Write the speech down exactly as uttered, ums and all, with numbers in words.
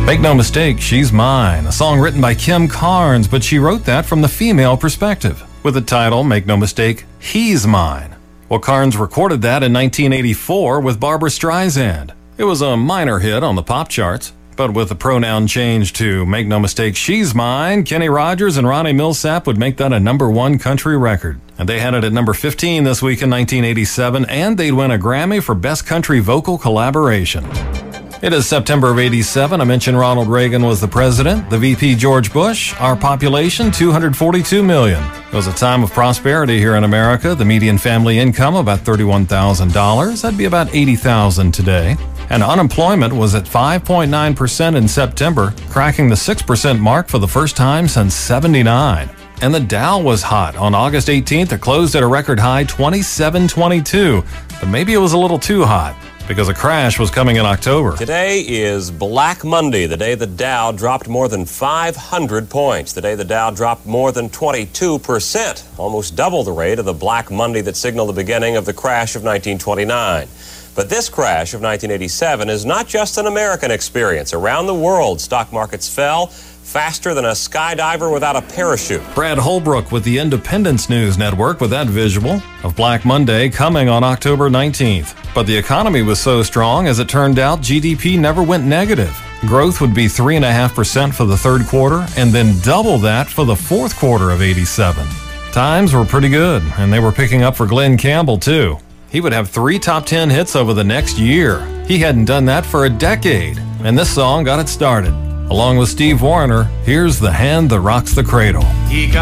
Make no mistake, She's Mine, a song written by Kim Carnes, but she wrote that from the female perspective, with the title, Make No Mistake, He's Mine. Well, Carnes recorded that in nineteen eighty-four with Barbra Streisand. It was a minor hit on the pop charts, but with the pronoun change to Make No Mistake, She's Mine, Kenny Rogers and Ronnie Millsap would make that a number one country record. And they had it at number fifteen this week in nineteen eighty-seven, and they'd win a Grammy for Best Country Vocal Collaboration. It is September of eighty-seven. I mentioned Ronald Reagan was the president, the V P George Bush, our population two hundred forty-two million. It was a time of prosperity here in America. The median family income about thirty-one thousand dollars. That'd be about eighty thousand dollars today. And unemployment was at five point nine percent in September, cracking the six percent mark for the first time since seventy-nine. And the Dow was hot. On August eighteenth, it closed at a record high twenty-seven twenty-two. But maybe it was a little too hot, because a crash was coming in October. Today is Black Monday, the day the Dow dropped more than five hundred points. The day the Dow dropped more than twenty-two percent, almost double the rate of the Black Monday that signaled the beginning of the crash of nineteen twenty-nine. But this crash of nineteen eighty-seven is not just an American experience. Around the world, stock markets fell faster than a skydiver without a parachute. Brad Holbrook with the Independence News Network with that visual of Black Monday coming on October nineteenth. But the economy was so strong, as it turned out, G D P never went negative. Growth would be three point five percent for the third quarter, and then double that for the fourth quarter of eighty-seven. Times were pretty good, and they were picking up for Glenn Campbell, too. He would have three top ten hits over the next year. He hadn't done that for a decade, and this song got it started. Along with Steve Wariner, here's The Hand That Rocks the Cradle. He got